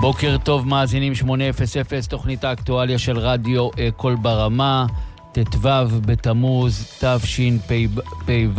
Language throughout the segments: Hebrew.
בוקר טוב מאזינים 800, תוכנית האקטואליה של רדיו קול ברמה, ט"ו בתמוז תשפ"ו,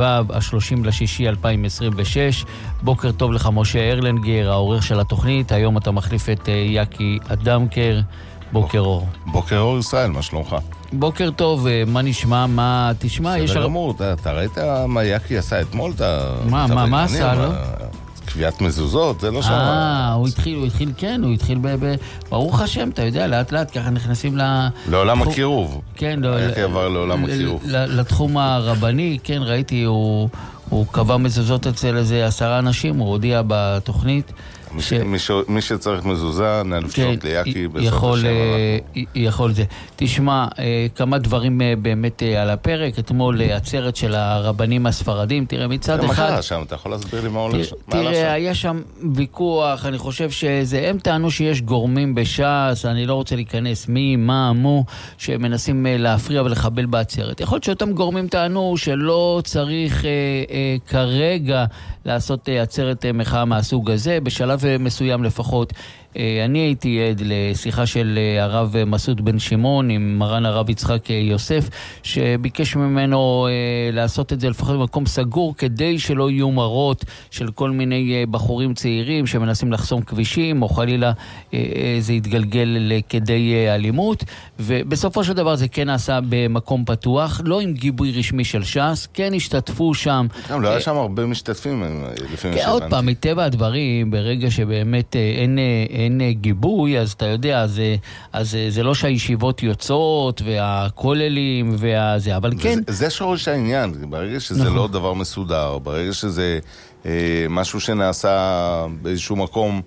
ה-30/6/2026. בוקר טוב לך משה ארלנגר, העורך של התוכנית. היום אתה מחליף את יקי אדמקר. בוקר אור. בוקר אור ישראל, מה שלומך? בוקר טוב, מה נשמע? מה תשמע? בסדר גמור, אתה ראית מה יקי עשה אתמול? מה עשה לו? קביעת מזוזות, זה לא שם. הוא התחיל, כן, הוא התחיל ברוך השם, אתה יודע, לאט לאט ככה נכנסים לעולם הקירוב. כן, יקי עבר לעולם הקירוב. לתחום הרבני, כן, ראיתי, הוא קבע מזוזות אצל איזה 10 אנשים, הוא הודיע בתוכנית. מי שצריך מזוזה, נלפשות לייקי בסוף השם. יכול זה. תשמע, כמה דברים באמת על הפרק. אתמול עצרת של הרבנים הספרדים, תראה מצד אחד... מה קרה שם? אתה יכול להסביר לי מה הולך? תראה, היה שם ויכוח, אני חושב הם טענו שיש גורמים בש"ס, אני לא רוצה להיכנס מה, שמנסים להפריע ולחבל בעצרת. יכול להיות שאותם גורמים טענו שלא צריך כרגע לעשות עצרת מחאה מהסוג הזה, בשלב מסוים לפחות. אני הייתי עד לשיחה של הרב מסעוד בן שמעון עם מרן הרב יצחק יוסף, שביקש ממנו לעשות את זה לפחות במקום סגור, כדי שלא יהיו מראות של כל מיני בחורים צעירים שמנסים לחסום כבישים, או חלילה זה יתגלגל לכדי אלימות. ובסופו של דבר זה כן נעשה במקום פתוח, לא עם גיבוי רשמי של ש"ס, כן השתתפו שם. לא היה שם הרבה משתתפים. עוד פעם, מטבע הדברים, ברגע שבאמת אין גיבוי, אז אתה יודע, אז זה לא שהישיבות יוצאות והכוללים והזה, אבל כן. זה שורש העניין, ברגע שזה לא דבר מסודר, ברגע שזה משהו שנעשה באיזשהו מקום,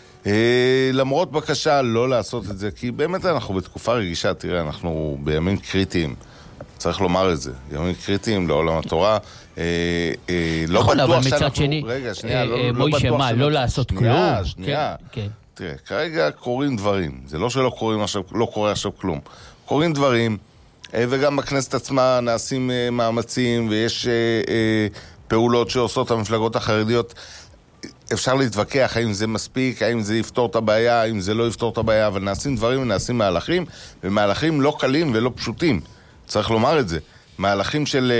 למרות בקשה לא לעשות את זה, כי באמת אנחנו בתקופה רגישה, תראה, אנחנו בימים קריטיים, צריך לומר את זה, ימים קריטיים לעולם התורה, לא בטוח שאנחנו... רגע, שנייה, לא בטוח שאנחנו... לא לעשות כלום. שנייה. תראה, כרגע קורים דברים, זה לא שלא קורה עכשיו כלום. קורים דברים, וגם בכנסת עצמה נעשים מאמצים, ויש פעולות שעושות המפלגות החרדיות. אפשר להתווכח האם זה מספיק, האם זה יפתור את הבעיה, האם זה לא יפתור את הבעיה, אבל נעשים דברים ונעשים מהלכים, ומהלכים לא קלים ולא פשוטים. צריך לומר את זה. מהלכים של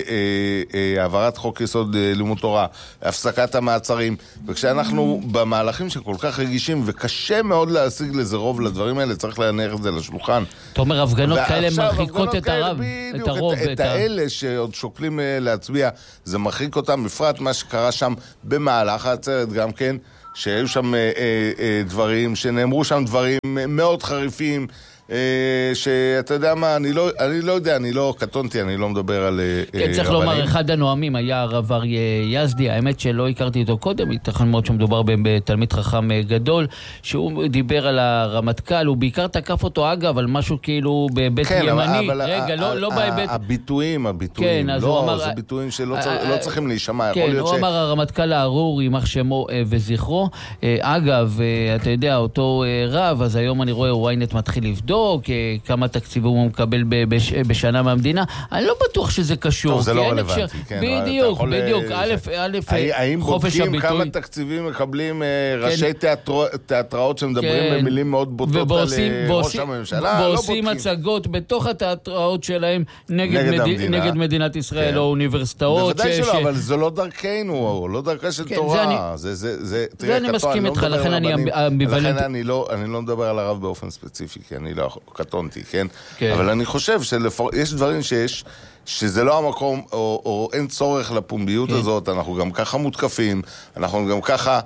העברת חוק יסוד לימוד תורה, הפסקת המעצרים, וכשאנחנו במהלכים שכל כך רגישים, וקשה מאוד להשיג לזה רוב לדברים האלה, צריך להניח את זה לשולחן. אתה אומר, הפגנות כאלה מרחיקות את הרב, את הרוב. את האלה שעוד שוקלים להצביע, זה מרחיק אותם, בפרט מה שקרה שם במהלך העצרת גם כן, שהיו שם דברים, שנאמרו שם דברים מאוד חריפים, שאתה יודע מה, אני לא יודע, אני לא קטונתי, אני לא מדבר על כן, צריך לומר, אחד הנואמים היה הרב אריה יזדי, האמת שלא הכרתי אותו קודם, ייתכן מאוד שמדובר בתלמיד חכם גדול, שהוא דיבר על הרמטכ"ל, הוא בעיקר תקף אותו אגב, על משהו כאילו בבית ימני, רגע, לא בהיבט... הביטויים, לא, זה ביטויים שלא צריכים להישמע, כן, הוא אמר הרמטכ"ל הארור, יימח שמו וזכרו, אגב, אתה יודע, אותו רב, אז היום אני רואה וויינט מתחיל לבדוק, כמה תקציבים הוא מקבל בשנה מהמדינה. אני לא בטוח שזה קשור. טוב, זה לא רלוונטי. בדיוק. האם בודקים כמה תקציבים מקבלים ראשי תיאטראות שמדברים במילים מאוד בוטות על ראש הממשלה? ועושים הצגות בתוך התיאטראות שלהם נגד מדינת ישראל או אוניברסיטאות. בוודאי שלא, אבל זו לא דרכנו, לא דרכה של תורה. זה אני מסכים איתך, לכן אני לכן אני לא מדבר על הרב באופן ספציפי, כי אני לא קטונתי, כן? אבל אני חושב שיש דברים שזה לא המקום, או אין צורך לפומביות הזאת, אנחנו גם ככה מותקפים, אנחנו גם ככה,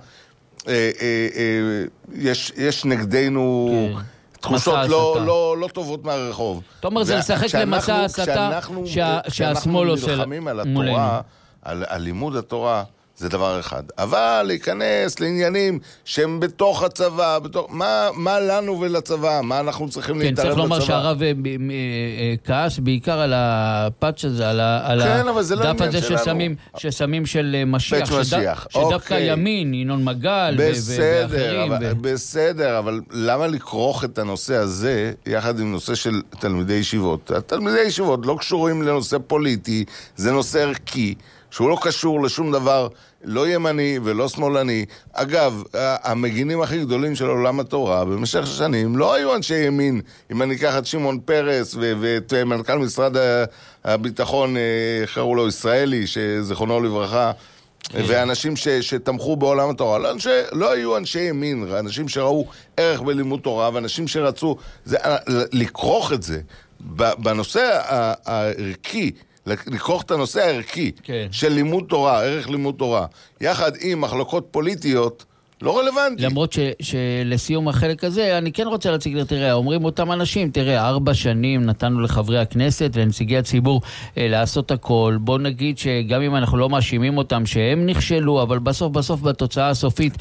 יש נגדנו תחושות לא טובות מהרחוב. אתה אומר, זה לשחק למסע הסתה שהשמאל עושה כשאנחנו נלחמים על התורה, על לימוד התורה, זה דבר אחד. אבל להיכנס לעניינים שהם בתוך הצבא, מה לנו ולצבא? מה אנחנו צריכים להתערב בצבא? כן, צריך לומר שהרב כעס בעיקר על הפאץ' הזה, על הדף הזה ששמים של משיח, שדווקא ימין, ינון מגל ואחרים. בסדר, אבל למה לכרוך את הנושא הזה יחד עם נושא של תלמידי ישיבות? התלמידי ישיבות לא קשורים לנושא פוליטי, זה נושא ערכי, שהוא לא קשור לשום דבר לא ימני ולא שמאלני. אגב, המגינים הכי גדולים של עולם התורה במשך השנים לא היו אנשי ימין. אם אני אקח את שמעון פרס ואת מנכ"ל משרד הביטחון, קראו לו ישראלי, שזכרונו לברכה, ואנשים שתמכו בעולם התורה. לא היו אנשי ימין, אנשים שראו ערך בלימוד תורה, ואנשים שרצו לקרוח את זה בנושא הערכי, לקרוח את הנושא הערכי של לימוד תורה, ערך לימוד תורה, יחד עם מחלוקות פוליטיות, לא רלוונטי. למרות שלסיום החלק הזה, אני כן רוצה להציג, תראה, אומרים אותם אנשים, תראה, 4 שנים נתנו לחברי הכנסת ולנציגי הציבור לעשות הכל. בוא נגיד שגם אם אנחנו לא מאשימים אותם שהם נכשלו, אבל בסוף בתוצאה הסופית,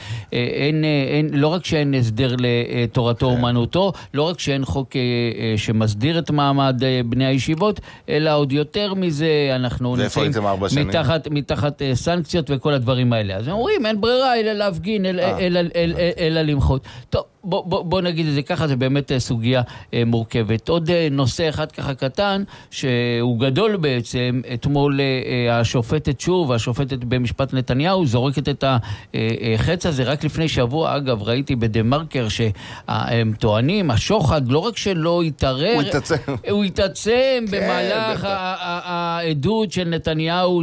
לא רק שאין הסדר לתורתו אומנותו, לא רק שאין חוק שמסדיר את מעמד בני הישיבות, אלא עוד יותר מזה, אנחנו נמצאים מתחת סנקציות וכל הדברים האלה. אז הם אומרים, אין ברירה אלא להפגין, אלא למחות. טוב, בוא נגיד את זה ככה, זה באמת סוגיה מורכבת. עוד נושא אחד ככה קטן, שהוא גדול בעצם, אתמול השופטת שוב, השופטת במשפט נתניהו, זורקת את החץ הזה רק לפני שבוע. אגב, ראיתי בדה-מרקר שהם טוענים, השוחד לא רק שלא יתערר, הוא יתעצם במהלך העדות של נתניהו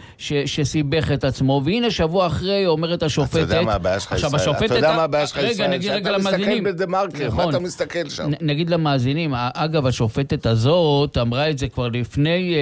שסיבך את עצמו, והנה שבוע אחרי אומרת השופטת, אתה יודע מה הבעיה שלך ישראל? אתה יודע מה הבעיה שלך ישראל? שאתה מסתכל בדה-מרקר, מה אתה מסתכל שם? נגיד למאזינים, אגב, השופטת הזאת אמרה את זה כבר לפני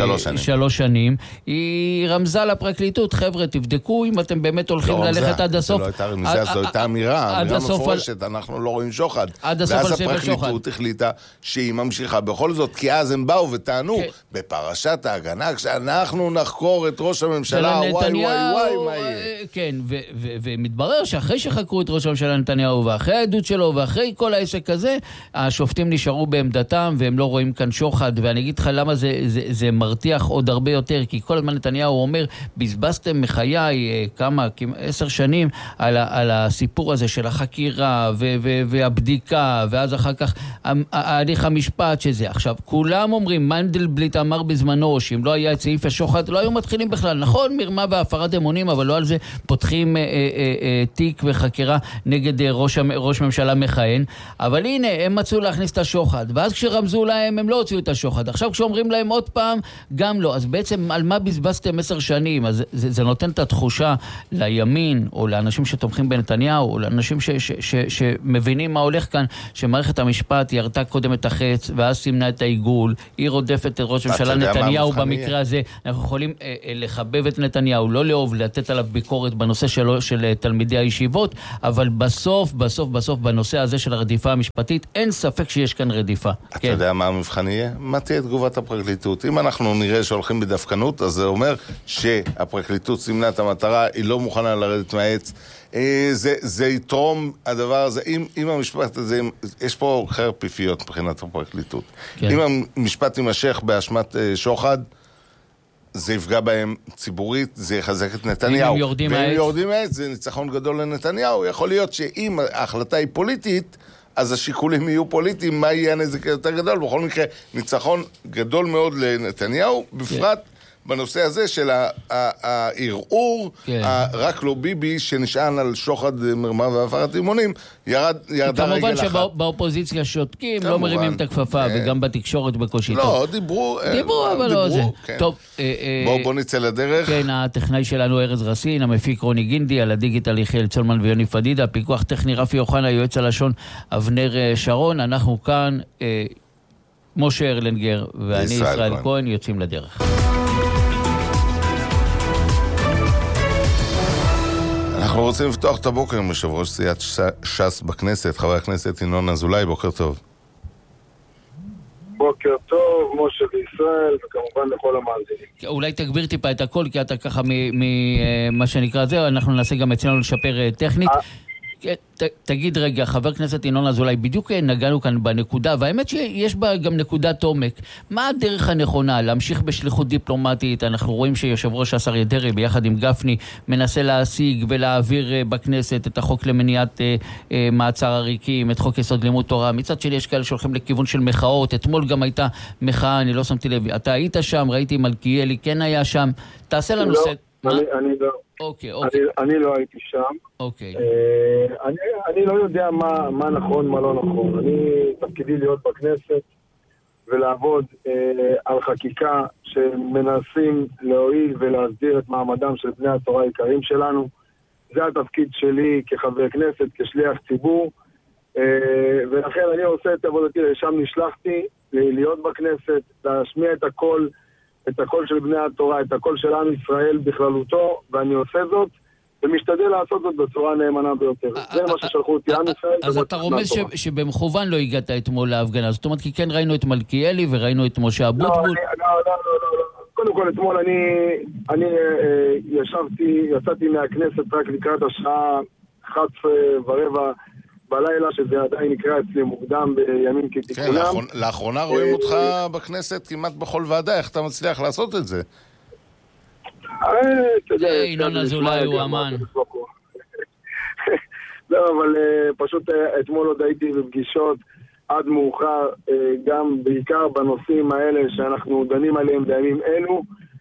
3 שנים, היא רמזה לפרקליטות, חבר'ה, תבדקו אם אתם באמת הולכים ללכת עד הסוף. זה לא הייתה רמיזה, זו הייתה אמירה מפורשת, אנחנו לא רואים שוחד. ואז הפרקליטות החליטה שהיא ממשיכה בכל זאת, כי אז הם באו וטענו, בפרשת ההגנה, כשאנחנו נחקור את ראש הממשלה, וואי, מה יהיה? כן, ומתברר שאחרי שחקרו את ראש הממשלה נתניהו, ואחרי העדות שלו, ואחרי כל העסק הזה, השופטים נשארו בעמדתם, והם לא רואים כאן שוחד, ואני אגיד לך למה זה מרתיח עוד הרבה יותר, כי כל הזמן נתניהו אומר, בזבזתם מחיי כמה, 10 שנים, על הסיפור הזה של החקירה, והבדיקה, ואז אחר כך ההליך המשפט שזה. עכשיו, כולם אומרים, מנדלבליט אמר בזמנו, שאם לא היה את סעיף השוחד, לא היו מתחילים בכלל. נכון, מרמה והפרת אמונים, אבל לא על זה פותחים תיק וחקירה נגד ראש ממשלה מכהן, אבל הנה, הם מצאו להכניס את השוחד, ואז כשרמזו להם, הם לא הוציאו את השוחד. עכשיו כשאומרים להם עוד פעם, גם לא. אז בעצם על מה בזבזתם 10 שנים? אז זה נותן את התחושה לימין, או לאנשים שתומכים בנתניהו, או לאנשים שמבינים מה הולך כאן, שמערכת המשפט ירתה קודם את החץ, ואז סימנה את העיגול, היא רודפת את ראש ממשלה נתניהו במקרה הזה. אנחנו יכולים לחבב את נתניהו, לא לאהוב, לתת עליו ביקורת בנושא של תלמידי הישיבות, אבל בסוף בנושא הזה של הרדיפה המשפטית, אין ספק שיש כאן רדיפה. אתה יודע מה המבחן יהיה? מה תהיה תגובת הפרקליטות? אם אנחנו נראה שהולכים בדווקנות, אז זה אומר שהפרקליטות סימנה את המטרה, היא לא מוכנה לרדת מהעץ. זה יתרום הדבר הזה. אם המשפט הזה, יש פה חרב פיפיות מבחינת הפרקליטות. אם המשפט יימשך באשמת שוחד, זה יפגע בהם ציבורית, זה יחזק את נתניהו. ואם יורדים מהעץ, זה ניצחון גדול לנתניהו. יכול להיות שאם ההחלטה היא פוליטית, אז השיקולים יהיו פוליטיים, מה יהיה הנזק יותר גדול? בכל מקרה, ניצחון גדול מאוד לנתניהו, בפרט בנושא הזה של הערעור, רק לא ביבי שנשען על שוחד מרמה והפרת אמונים, ירדה רגל אחת. כמובן שבאופוזיציה שותקים, לא מרימים את הכפפה, וגם בתקשורת בקושי. לא, דיברו, אבל לא זה. טוב, בוא נצא לדרך. כן, הטכנאי שלנו ארז רסין, המפיק רוני גינדי, על הדיגיטל יחיאל צולמן ויוני פדידה, פיקוח טכני רפי אוחנה, יועץ הלשון אבנר שרון. אנחנו כאן, משה ארלנגר ואני ישראל כהן, יוצאים לדרך. אנחנו רוצים לפתוח את הבוקר עם יושב ראש סיעת ש"ס בכנסת, חבר הכנסת ינון אזולאי, בוקר טוב. בוקר טוב, משה וישראל, וכמובן לכל המאזינים. אולי תגביר טיפה את הכל, כי אתה ככה ממה שנקרא זה, אנחנו ננסה גם אצלנו לשפר טכנית. תגיד רגע, חבר כנסת ינון אזולאי, בדיוק נגענו כאן בנקודה, והאמת שיש בה גם נקודת עומק. מה הדרך הנכונה? להמשיך בשליחות דיפלומטית? אנחנו רואים שיושב ראש השר ידרי ביחד עם גפני מנסה להשיג ולהעביר בכנסת את החוק למניעת מעצר עריקים, את חוק יסוד לימוד תורה. מצד שלי יש כאלה שהולכים לכיוון של מחאות. אתמול גם הייתה מחאה, אני לא שמתי לב. אתה היית שם, ראיתי מלכיאלי, כן היה שם. תעשה לנו אני לא. אוקיי. אני לא הייתי שם. אוקיי. אני לא יודע מה נכון, מה לא נכון. אני תפקידי להיות בכנסת ולעבוד על חקיקה שמנסים להועיל ולהסדיר את מעמדם של בני התורה העיקריים שלנו. זה התפקיד שלי כחבר כנסת, כשליח ציבור, ולכן אני עושה את עבודתי, לשם נשלחתי להיות בכנסת, להשמיע את הקול של בני התורה, את הקול של עם ישראל בכללותו, ואני עושה זאת, ומשתדל לעשות זאת בצורה נאמנה ביותר. זה מה ששלחו אותי עם ישראל. אז אתה רומז שבמכוון לא הגעת אתמול להפגנה, זאת אומרת כי כן ראינו את מלכיאלי וראינו את משה אבוטבול. לא. קודם כל אתמול אני יצאתי מהכנסת רק לקראת השעה 11:15 בלילה, שזה עדיין נקרא אצלי מוקדם בימים כתיקונם. כן, לאחרונה רואים אותך בכנסת כמעט בכל ועדה, איך אתה מצליח לעשות את זה? ינון אזולאי הוא אמן. לא, אבל פשוט אתמול עוד הייתי בפגישות עד מאוחר, גם בעיקר בנושאים האלה שאנחנו דנים עליהם בימים אלו,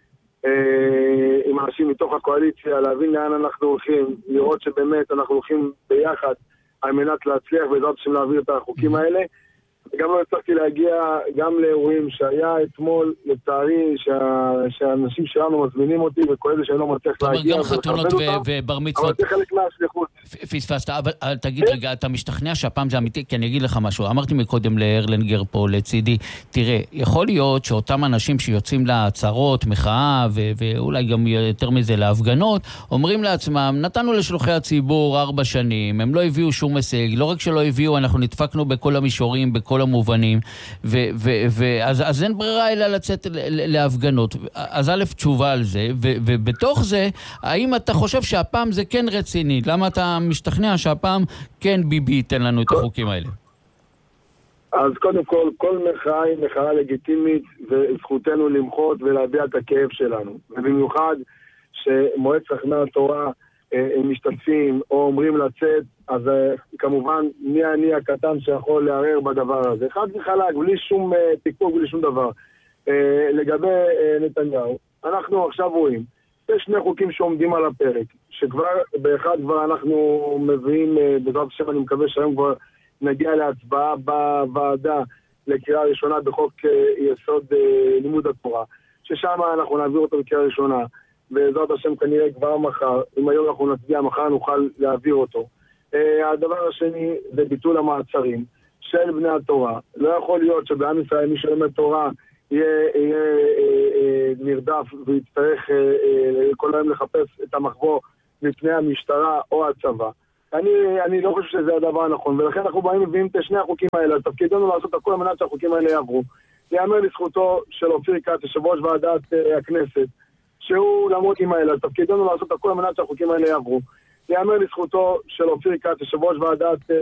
עם אנשים מתוך הקואליציה, להבין לאן אנחנו הולכים, לראות שבאמת אנחנו הולכים ביחד על מנת להצליח בעזרת השם להעביר את החוקים האלה. גם לא הצלחתי להגיע גם לאירועים שהיה אתמול, לצערי, שהאנשים שלנו מזמינים אותי, וכל זה שאני לא מצליח להגיע. גם חתונות ובר מצוות. אבל זה חלק מהשליחות. פספסת, אבל תגיד רגע, אתה משתכנע שהפעם זה אמיתי? כי אני אגיד לך משהו, אמרתי מקודם לארלנגר פה, לצידי, תראה, יכול להיות שאותם אנשים שיוצאים להצהרות, מחאה, ואולי גם יותר מזה להפגנות, אומרים לעצמם, נתנו לשלוחי הציבור 4 שנים, הם לא הביאו שום הישג, לא רק שלא הביאו, אנחנו נדפקנו בכל המישורים, בכל המובנים, אז אין ברירה אלא לצאת להפגנות. אז א' תשובה על זה, ובתוך זה, האם אתה חושב שהפעם זה כן רציני? למה אתה משתכנע שהפעם כן ביבי ייתן לנו את החוקים האלה? אז קודם כל מחאה היא מחאה לגיטימית, וזכותנו למחות ולהביע את הכאב שלנו. ובמיוחד שמועצת חכמי התורה משתתפים או אומרים לצאת, אז כמובן מי אני הקטן שיכול לערער בדבר הזה. חד וחלק, בלי שום תיקון, בלי שום דבר. לגבי נתניהו, אנחנו עכשיו רואים, יש 2 חוקים שעומדים על הפרק, שכבר באחד כבר אנחנו מביאים, בעזרת השם אני מקווה שהיום כבר נגיע להצבעה בוועדה לקריאה ראשונה בחוק יסוד לימוד התורה, ששם אנחנו נעביר אותו בקריאה ראשונה, בעזרת השם כנראה כבר מחר, אם היום אנחנו נצביע מחר נוכל להעביר אותו. הדבר השני זה ביטול המעצרים של בני התורה. לא יכול להיות שבעם ישראל מי שלומד תורה יהיה נרדף ויצטרך כל היום לחפש את המחבוא מפני המשטרה או הצבא. אני לא חושב שזה הדבר הנכון, ולכן אנחנו באים מביאים את 2 החוקים האלה. תפקידנו לעשות הכל על מנת שהחוקים האלה יעברו. יאמר לזכותו של אופיר כץ, יושב ראש ועדת הכנסת, שהוא למרות עם האלה, תפקידנו לעשות הכל על מנת שהחוקים האלה יעברו. יאמר לזכותו של אופיר כץ, יושב ראש ועדת